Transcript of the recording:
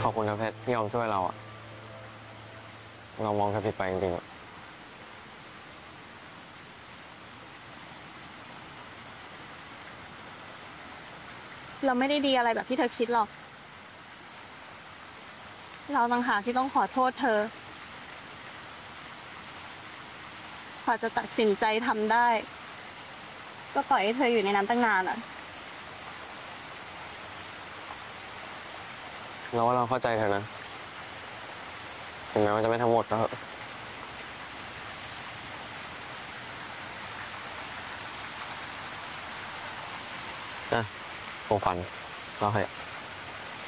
ขอบคุณนะเพชรที่ยอมช่วยเราอะเรามองแค่ผิดไปจริงๆอะเราไม่ได้ดีอะไรแบบที่เธอคิดหรอกเราต่างหากที่ต้องขอโทษเธอกว่าจะตัดสินใจทำได้ก็ปล่อยให้เธออยู่ในนั้นตั้งนานอ่ะเราว่าเราเข้าใจเธอนะถึงแม้ว่าจะไม่ทั้งหมดก็เถอะนะของขวัญเราให้